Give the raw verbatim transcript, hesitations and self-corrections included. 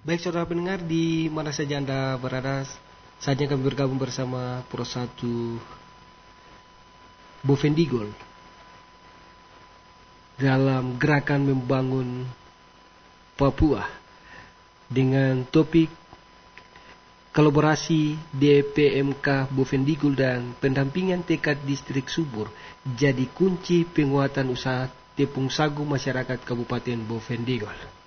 Baik saudara pendengar, di mana saja Anda berada, saatnya kami bergabung bersama Pro satu Bovendigul dalam gerakan membangun Papua dengan topik kolaborasi D P M K Bovendigul dan pendampingan tekad distrik subur jadi kunci penguatan usaha tepung sagu masyarakat Kabupaten Bovendigul.